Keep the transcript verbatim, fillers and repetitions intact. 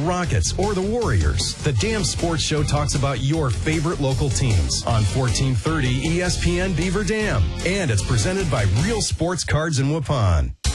Rockets, or the Warriors, the Damn Sports Show talks about your favorite local teams on fourteen thirty E S P N Beaver Dam. And it's presented by Real Sports Cards in Waupun.